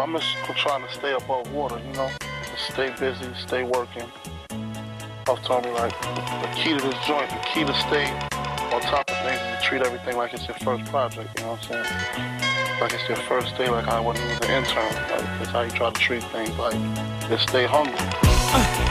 I'm just trying to stay above water, you know? Just stay busy, stay working. Puff told me, like, the key to this joint, the key to stay on top of things is to treat everything like it's your first project, you know what I'm saying? Like it's your first day, like I wasn't even an intern. Like, that's how you try to treat things, like, just stay hungry.